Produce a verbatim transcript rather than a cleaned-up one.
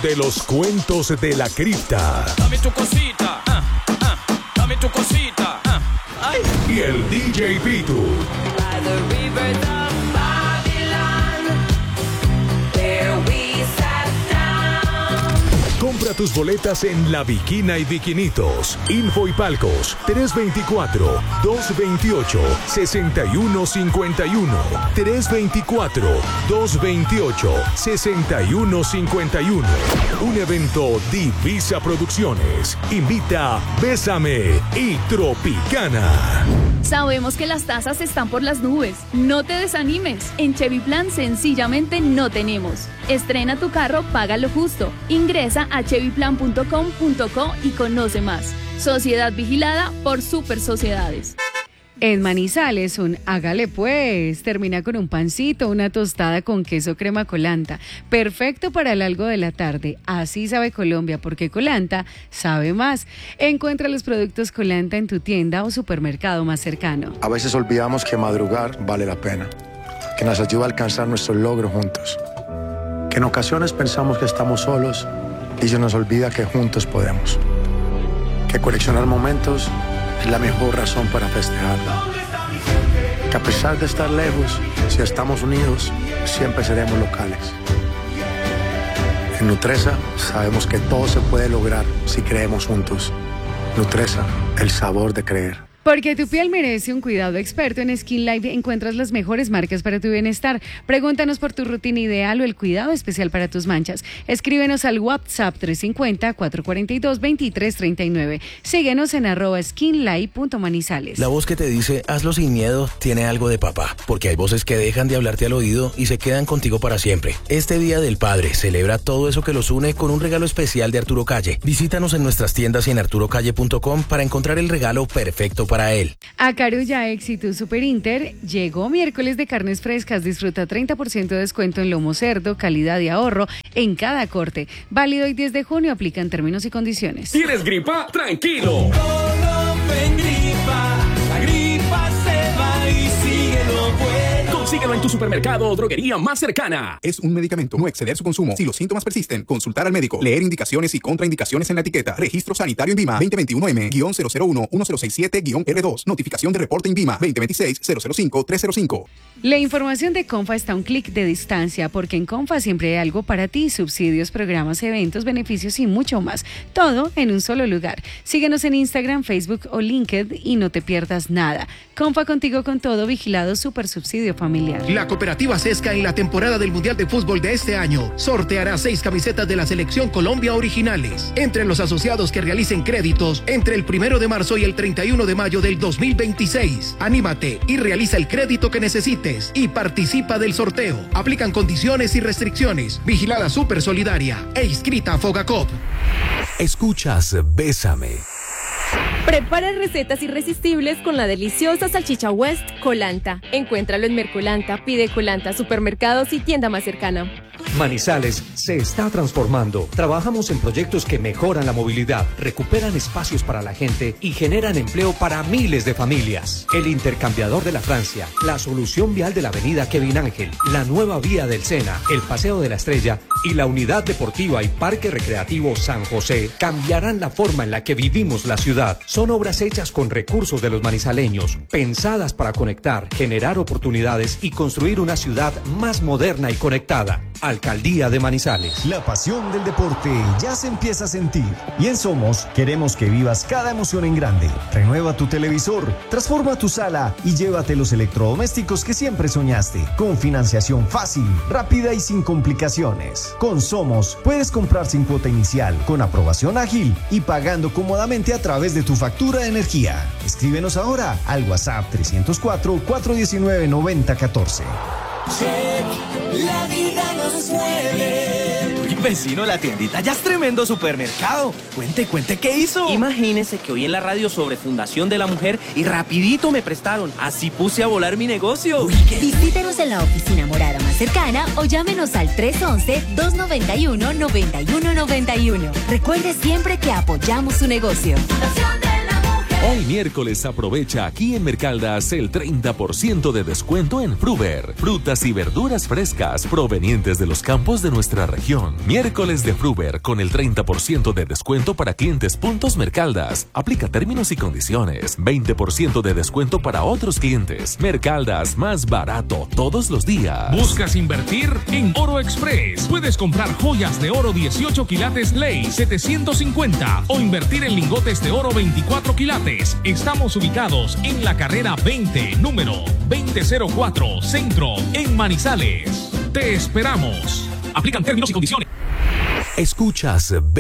de los cuentos de la cripta. Dame tu cosita, ah, ah, dame tu cosita, ah, ay. Y el D J Pitu. By the rivers of Babylon, there we sat down. Compra tus boletas en La Viquina y Viquinitos. Info y Palcos tres veinticuatro, dos veintiocho, sesenta y uno cincuenta y uno. tres veinticuatro, dos veintiocho, sesenta y uno cincuenta y uno. Un evento Divisa Producciones. Invita Bésame y Tropicana. Sabemos que las tasas están por las nubes. No te desanimes. En Chevy Plan sencillamente no tenemos. Estrena tu carro, paga lo justo. Ingresa a chevy plan punto com punto co y conoce más. Sociedad vigilada por Super Sociedades. En Manizales, un hágale pues, termina con un pancito, una tostada con queso crema Colanta. Perfecto para el algo de la tarde. Así sabe Colombia, porque Colanta sabe más. Encuentra los productos Colanta en tu tienda o supermercado más cercano. A veces olvidamos que madrugar vale la pena, que nos ayuda a alcanzar nuestros logros juntos. Que en ocasiones pensamos que estamos solos y se nos olvida que juntos podemos. Que coleccionar momentos es la mejor razón para festejar. Que a pesar de estar lejos, si estamos unidos, siempre seremos locales. En Nutresa sabemos que todo se puede lograr si creemos juntos. Nutresa, el sabor de creer. Porque tu piel merece un cuidado experto. En Skin Life encuentras las mejores marcas para tu bienestar. Pregúntanos por tu rutina ideal o el cuidado especial para tus manchas. Escríbenos al WhatsApp tres cinco cero, cuatro cuatro dos, dos tres tres nueve. Síguenos en arroba skinlife.manizales. La voz que te dice, hazlo sin miedo, tiene algo de papá. Porque hay voces que dejan de hablarte al oído y se quedan contigo para siempre. Este Día del Padre celebra todo eso que los une con un regalo especial de Arturo Calle. Visítanos en nuestras tiendas y en arturo calle punto com para encontrar el regalo perfecto para para él. A Carulla Éxito Super Inter llegó miércoles de carnes frescas. Disfruta treinta por ciento de descuento en lomo cerdo, calidad y ahorro en cada corte. Válido hoy diez de junio, aplican términos y condiciones. ¿Tienes gripa? Tranquilo. Colofen gripa, la gripa se va y sigue lo bueno. Consíguelo en tu supermercado o droguería más cercana. Es un medicamento, no exceder su consumo. Si los síntomas persisten, consultar al médico. Leer indicaciones y contraindicaciones en la etiqueta. Registro sanitario INVIMA veinte veintiuno M cero cero uno uno cero seis siete R dos. Notificación de reporte INVIMA veinte veintiséis cero cero cinco tres cero cinco. La información de Confa está a un clic de distancia, porque en Confa siempre hay algo para ti: subsidios, programas, eventos, beneficios y mucho más. Todo en un solo lugar. Síguenos en Instagram, Facebook o LinkedIn y no te pierdas nada. Confa, contigo con todo, vigilado Super Subsidio Familiar. La cooperativa Sesca en la temporada del Mundial de Fútbol de este año sorteará seis camisetas de la Selección Colombia originales. Entre los asociados que realicen créditos entre el primero de marzo y el treinta y uno de mayo del dos mil veintiséis. Anímate y realiza el crédito que necesites y participa del sorteo. Aplican condiciones y restricciones. Vigilada Super Solidaria e inscrita a Fogacop. Escuchas Bésame. Prepara recetas irresistibles con la deliciosa salchicha West Colanta. Encuéntralo en Mercolanta, pide Colanta, supermercados y tienda más cercana. Manizales se está transformando. Trabajamos en proyectos que mejoran la movilidad, recuperan espacios para la gente y generan empleo para miles de familias. El intercambiador de la Francia, la solución vial de la avenida Kevin Ángel, la nueva vía del Sena, el Paseo de la Estrella y la unidad deportiva y parque recreativo San José cambiarán la forma en la que vivimos la ciudad. Son obras hechas con recursos de los manizaleños, pensadas para conectar, generar oportunidades y construir una ciudad más moderna y conectada. Alcaldía de Manizales. La pasión del deporte ya se empieza a sentir. Y en Somos queremos que vivas cada emoción en grande. Renueva tu televisor, transforma tu sala y llévate los electrodomésticos que siempre soñaste. Con financiación fácil, rápida y sin complicaciones. Con Somos puedes comprar sin cuota inicial, con aprobación ágil y pagando cómodamente a través de tu factura de energía. Escríbenos ahora al WhatsApp trescientos cuatro, cuatrocientos diecinueve, noventa catorce. Check, la vida nos mueve. Uy, vecino, la tiendita ya es tremendo supermercado. Cuente, cuente, ¿qué hizo? Imagínese que oí en la radio sobre Fundación de la Mujer y rapidito me prestaron. Así puse a volar mi negocio. Uy, ¿qué? Visítenos en la oficina morada más cercana o llámenos al tres once, dos noventa y uno, noventa y uno noventa y uno. Recuerde siempre que apoyamos su negocio. Fundación de la Mujer. Hoy miércoles aprovecha aquí en Mercaldas el treinta por ciento de descuento en Fruver. Frutas y verduras frescas provenientes de los campos de nuestra región. Miércoles de Fruver con el treinta por ciento de descuento para clientes puntos Mercaldas. Aplica términos y condiciones. veinte por ciento de descuento para otros clientes. Mercaldas, más barato todos los días. ¿Buscas invertir? En Oro Express puedes comprar joyas de oro dieciocho quilates ley setecientos cincuenta o invertir en lingotes de oro veinticuatro quilates. Estamos ubicados en la carrera veinte, número veinte cero cuatro, Centro, en Manizales. Te esperamos. Aplican términos y condiciones. Escuchas